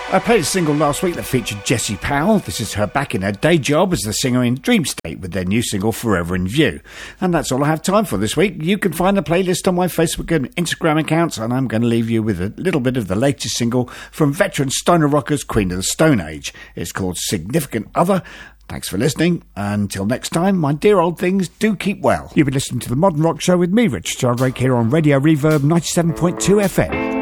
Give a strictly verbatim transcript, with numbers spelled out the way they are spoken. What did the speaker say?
I played a single last week that featured Jessie Powell. This is her back in her day job as the singer in Dream State with their new single Forever in View. And that's all I have time for this week. You can find the playlist on my Facebook and Instagram accounts, and I'm going to leave you with a little bit of the latest single from veteran stoner rockers Queen of the Stone Age. It's called Significant Other. Thanks for listening. Until next time, my dear old things, do keep well. You've been listening to The Modern Rock Show with me, Richard Sheldrake, here on Radio Reverb ninety-seven point two F M.